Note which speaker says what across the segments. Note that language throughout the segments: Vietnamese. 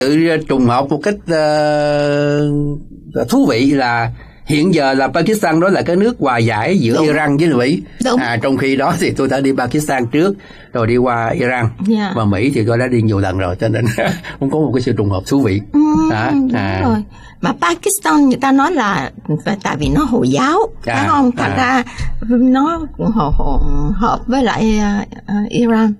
Speaker 1: Sự trùng hợp một cách thú vị là hiện giờ là Pakistan đó là cái nước hòa giải giữa Đúng. Iran với Mỹ. Trong khi đó thì tôi đã đi Pakistan trước rồi đi qua Iran và Mỹ thì tôi đã đi nhiều lần rồi, cho nên cũng có một cái sự trùng hợp thú vị.
Speaker 2: Đúng rồi. Mà Pakistan người ta nói là tại vì nó Hồi giáo, phải không? Thật ra nó cũng hợp với lại Iran.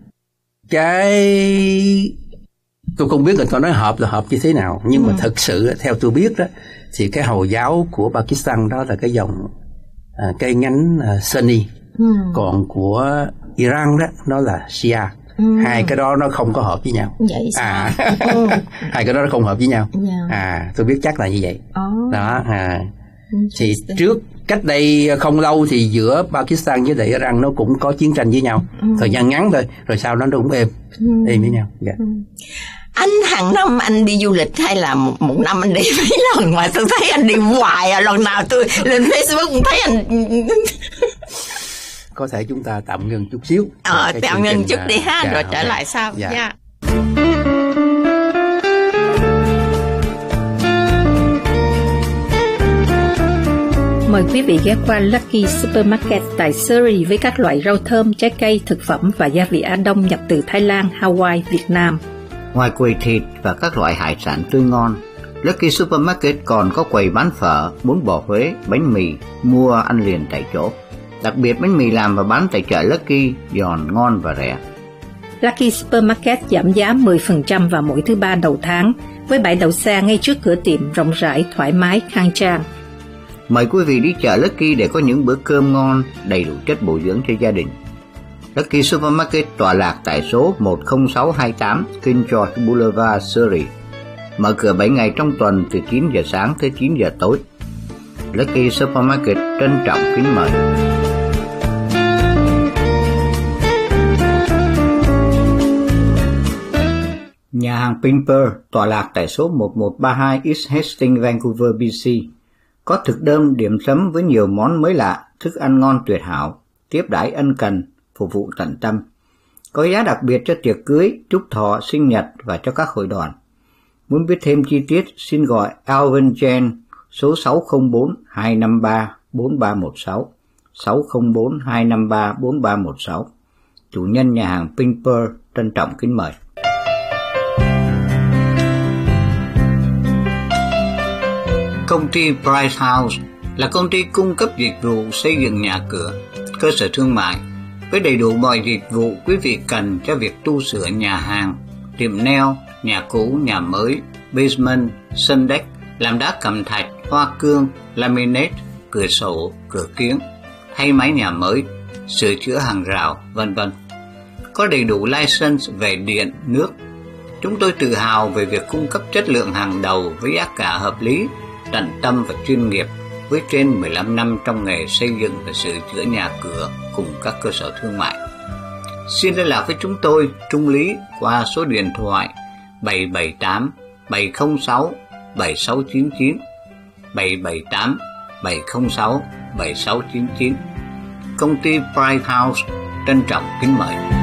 Speaker 1: Tôi không biết là tôi nói hợp là hợp như thế nào, nhưng mà thực sự theo tôi biết đó thì cái Hồi giáo của Pakistan đó là cái dòng cái nhánh Sunni, còn của Iran đó nó là Shia. Hai cái đó nó không có hợp với nhau.
Speaker 2: Vậy sao?
Speaker 1: Hai cái đó nó không hợp với nhau. Tôi biết chắc là như vậy. Đó. Thì trước cách đây không lâu thì giữa Pakistan với lại Iran nó cũng có chiến tranh với nhau, thời gian ngắn thôi, rồi sau đó nó cũng êm với nhau.
Speaker 2: Anh hàng năm anh đi du lịch hay là một năm anh đi mấy lần mà tôi thấy anh đi hoài lần nào tôi lên Facebook cũng thấy anh.
Speaker 1: Có thể chúng ta tạm ngừng chút xíu.
Speaker 2: Tạm ngừng chút đi ha, rồi trở lại sau.
Speaker 3: Mời quý vị ghé qua Lucky Supermarket tại Surrey với các loại rau thơm, trái cây, thực phẩm và gia vị Á Đông nhập từ Thái Lan, Hawaii, Việt Nam.
Speaker 4: Ngoài quầy thịt và các loại hải sản tươi ngon, Lucky Supermarket còn có quầy bán phở, bún bò Huế, bánh mì, mua ăn liền tại chỗ. Đặc biệt bánh mì làm và bán tại chợ Lucky giòn, ngon và rẻ.
Speaker 3: Lucky Supermarket giảm giá 10% vào mỗi thứ Ba đầu tháng, với bãi đậu xe ngay trước cửa tiệm rộng rãi, thoải mái, khang trang.
Speaker 4: Mời quý vị đi chợ Lucky để có những bữa cơm ngon, đầy đủ chất bổ dưỡng cho gia đình. Lucky Supermarket tọa lạc tại số 10628 King George Boulevard, Surrey. Mở cửa 7 ngày trong tuần từ 9 giờ sáng tới 9 giờ tối. Lucky Supermarket trân trọng kính mời. Nhà hàng Pimper tọa lạc tại số 1132 East Hastings, Vancouver, BC. Có thực đơn điểm sắm với nhiều món mới lạ, thức ăn ngon tuyệt hảo, tiếp đãi ân cần, phục vụ tận tâm. Có giá đặc biệt cho tiệc cưới, chúc thọ, sinh nhật và cho các hội đoàn. Muốn biết thêm chi tiết, xin gọi Alvin Jen số 604-253-4316, 604-253-4316. Chủ nhân nhà hàng Pimper trân trọng kính mời. Công ty Bright House là công ty cung cấp dịch vụ xây dựng nhà cửa, cơ sở thương mại với đầy đủ mọi dịch vụ quý vị cần cho việc tu sửa nhà hàng, tiệm nail, nhà cũ, nhà mới, basement, sân deck, làm đá cẩm thạch, hoa cương, laminate, cửa sổ, cửa kiếng, thay mái nhà mới, sửa chữa hàng rào, vân vân. Có đầy đủ license về điện, nước. Chúng tôi tự hào về việc cung cấp chất lượng hàng đầu với giá cả hợp lý, tận tâm và chuyên nghiệp, với trên 15 năm trong nghề xây dựng và sửa chữa nhà cửa cùng các cơ sở thương mại. Xin liên lạc với chúng tôi, Trung Lý, qua số điện thoại 778 706 7699, 778 706 7699. Công ty Bright House trân trọng kính mời.